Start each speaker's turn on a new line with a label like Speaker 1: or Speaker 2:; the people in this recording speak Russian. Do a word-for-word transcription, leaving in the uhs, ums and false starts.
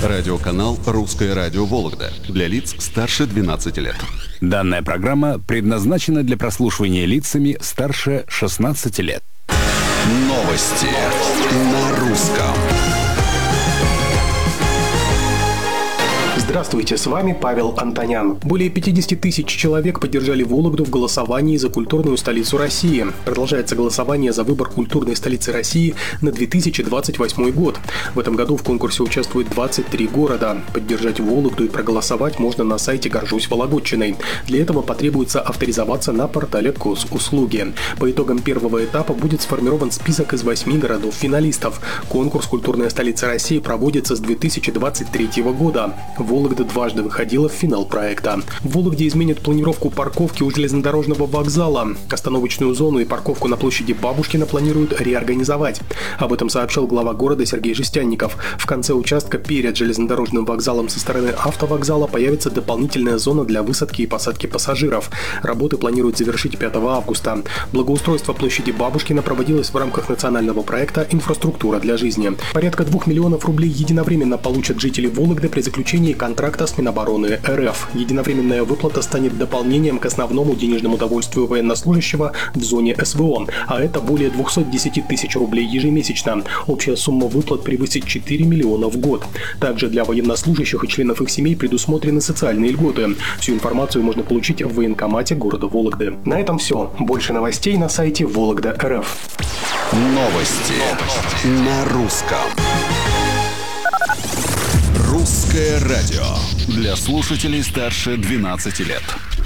Speaker 1: Радиоканал «Русское радио Вологда» для лиц старше двенадцати лет.
Speaker 2: Данная программа предназначена для прослушивания лицами старше шестнадцати лет.
Speaker 1: Новости на русском.
Speaker 3: Здравствуйте, с вами Павел Антонян. Более пятидесяти тысяч человек поддержали Вологду в голосовании за культурную столицу России. Продолжается голосование за выбор культурной столицы России на две тысячи двадцать восьмой год. В этом году в конкурсе участвует двадцать три города. Поддержать Вологду и проголосовать можно на сайте «Горжусь Вологодчиной». Для этого потребуется авторизоваться на портале Госуслуги. По итогам первого этапа будет сформирован список из восьми городов-финалистов. Конкурс «Культурная столица России» проводится с две тысячи двадцать третьего года. Вологда дважды выходила в финал проекта. В Вологде изменят планировку парковки у железнодорожного вокзала. Остановочную зону и парковку на площади Бабушкина планируют реорганизовать. Об этом сообщил глава города Сергей Жестянников. В конце участка перед железнодорожным вокзалом со стороны автовокзала появится дополнительная зона для высадки и посадки пассажиров. Работы планируют завершить пятого августа. Благоустройство площади Бабушкина проводилось в рамках национального проекта «Инфраструктура для жизни». Порядка двух миллионов рублей единовременно получат жители Вологды при заключении контракта с Минобороны РФ. Единовременная выплата станет дополнением к основному денежному довольствию военнослужащего в зоне СВО, а это более двухсот десяти тысяч рублей ежемесячно. Общая сумма выплат превысит четыре миллиона в год. Также для военнослужащих и членов их семей предусмотрены социальные льготы. Всю информацию можно получить в военкомате города Вологды. На этом все. Больше новостей на сайте Вологда точка РФ.
Speaker 1: Новости на русском. Русское радио для слушателей старше двенадцати лет.